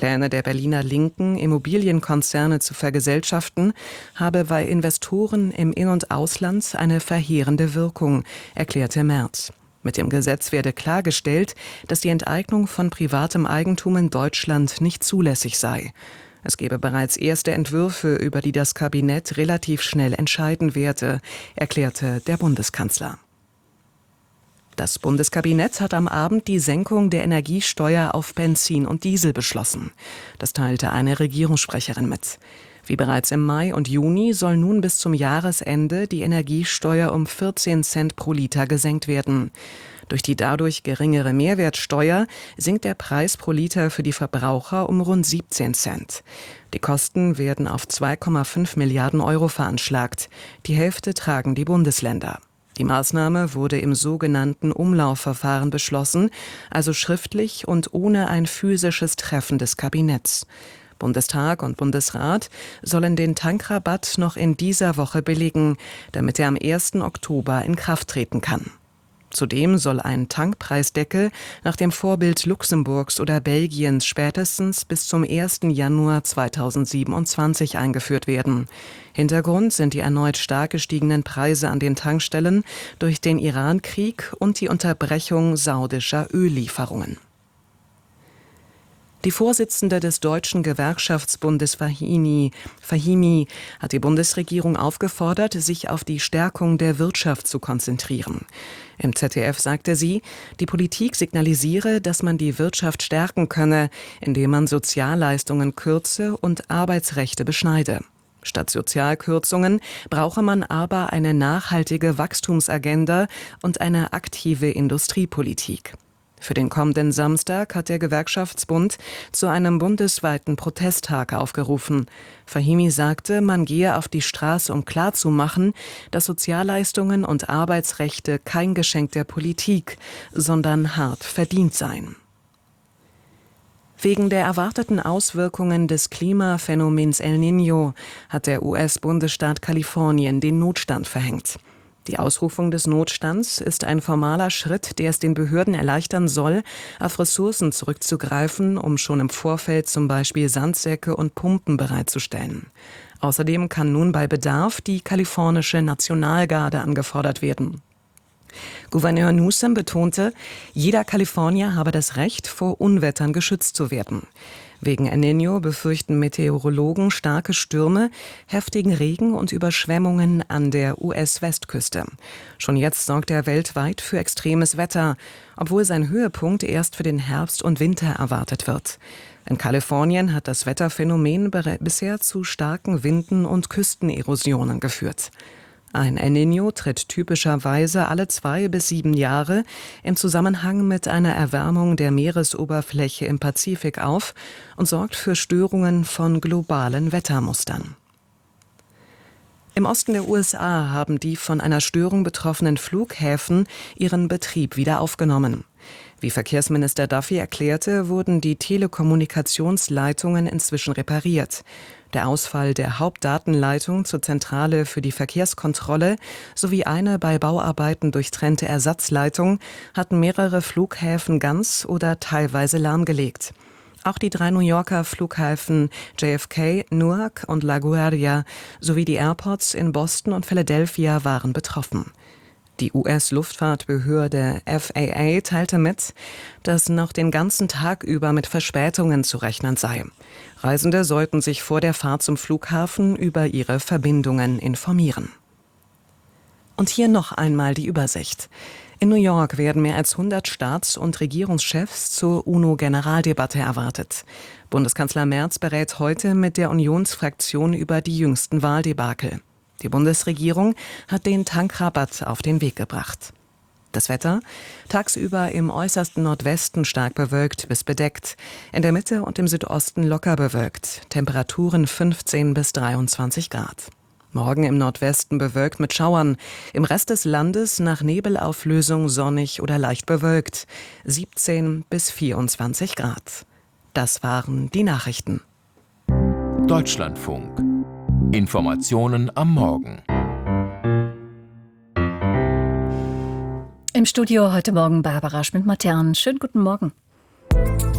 Pläne der Berliner Linken, Immobilienkonzerne zu vergesellschaften, habe bei Investoren im In- und Ausland eine verheerende Wirkung, erklärte Merz. Mit dem Gesetz werde klargestellt, dass die Enteignung von privatem Eigentum in Deutschland nicht zulässig sei. Es gebe bereits erste Entwürfe, über die das Kabinett relativ schnell entscheiden werde, erklärte der Bundeskanzler. Das Bundeskabinett hat am Abend die Senkung der Energiesteuer auf Benzin und Diesel beschlossen. Das teilte eine Regierungssprecherin mit. Wie bereits im Mai und Juni soll nun bis zum Jahresende die Energiesteuer um 14 Cent pro Liter gesenkt werden. Durch die dadurch geringere Mehrwertsteuer sinkt der Preis pro Liter für die Verbraucher um rund 17 Cent. Die Kosten werden auf 2,5 Milliarden Euro veranschlagt. Die Hälfte tragen die Bundesländer. Die Maßnahme wurde im sogenannten Umlaufverfahren beschlossen, also schriftlich und ohne ein physisches Treffen des Kabinetts. Bundestag und Bundesrat sollen den Tankrabatt noch in dieser Woche billigen, damit er am 1. Oktober in Kraft treten kann. Zudem soll ein Tankpreisdeckel nach dem Vorbild Luxemburgs oder Belgiens spätestens bis zum 1. Januar 2027 eingeführt werden. Hintergrund sind die erneut stark gestiegenen Preise an den Tankstellen durch den Iran-Krieg und die Unterbrechung saudischer Öllieferungen. Die Vorsitzende des Deutschen Gewerkschaftsbundes Fahimi hat die Bundesregierung aufgefordert, sich auf die Stärkung der Wirtschaft zu konzentrieren. Im ZDF sagte sie, die Politik signalisiere, dass man die Wirtschaft stärken könne, indem man Sozialleistungen kürze und Arbeitsrechte beschneide. Statt Sozialkürzungen brauche man aber eine nachhaltige Wachstumsagenda und eine aktive Industriepolitik. Für den kommenden Samstag hat der Gewerkschaftsbund zu einem bundesweiten Protesttag aufgerufen. Fahimi sagte, man gehe auf die Straße, um klarzumachen, dass Sozialleistungen und Arbeitsrechte kein Geschenk der Politik, sondern hart verdient seien. Wegen der erwarteten Auswirkungen des Klimaphänomens El Niño hat der US-Bundesstaat Kalifornien den Notstand verhängt. Die Ausrufung des Notstands ist ein formaler Schritt, der es den Behörden erleichtern soll, auf Ressourcen zurückzugreifen, um schon im Vorfeld zum Beispiel Sandsäcke und Pumpen bereitzustellen. Außerdem kann nun bei Bedarf die kalifornische Nationalgarde angefordert werden. Gouverneur Newsom betonte, jeder Kalifornier habe das Recht, vor Unwettern geschützt zu werden. Wegen El Niño befürchten Meteorologen starke Stürme, heftigen Regen und Überschwemmungen an der US-Westküste. Schon jetzt sorgt er weltweit für extremes Wetter, obwohl sein Höhepunkt erst für den Herbst und Winter erwartet wird. In Kalifornien hat das Wetterphänomen bisher zu starken Winden und Küstenerosionen geführt. Ein El Niño tritt typischerweise alle 2 bis 7 Jahre im Zusammenhang mit einer Erwärmung der Meeresoberfläche im Pazifik auf und sorgt für Störungen von globalen Wettermustern. Im Osten der USA haben die von einer Störung betroffenen Flughäfen ihren Betrieb wieder aufgenommen. Wie Verkehrsminister Duffy erklärte, wurden die Telekommunikationsleitungen inzwischen repariert. Der Ausfall der Hauptdatenleitung zur Zentrale für die Verkehrskontrolle sowie eine bei Bauarbeiten durchtrennte Ersatzleitung hatten mehrere Flughäfen ganz oder teilweise lahmgelegt. Auch die 3 New Yorker Flughäfen JFK, Newark und LaGuardia sowie die Airports in Boston und Philadelphia waren betroffen. Die US-Luftfahrtbehörde FAA teilte mit, dass noch den ganzen Tag über mit Verspätungen zu rechnen sei. Reisende sollten sich vor der Fahrt zum Flughafen über ihre Verbindungen informieren. Und hier noch einmal die Übersicht. In New York werden mehr als 100 Staats- und Regierungschefs zur UNO-Generaldebatte erwartet. Bundeskanzler Merz berät heute mit der Unionsfraktion über die jüngsten Wahldebakel. Die Bundesregierung hat den Tankrabatt auf den Weg gebracht. Das Wetter? Tagsüber im äußersten Nordwesten stark bewölkt bis bedeckt, in der Mitte und im Südosten locker bewölkt, Temperaturen 15 bis 23 Grad. Morgen im Nordwesten bewölkt mit Schauern, im Rest des Landes nach Nebelauflösung sonnig oder leicht bewölkt, 17 bis 24 Grad. Das waren die Nachrichten. Deutschlandfunk. Informationen am Morgen. Im Studio heute Morgen Barbara Schmidt-Matern. Schönen guten Morgen.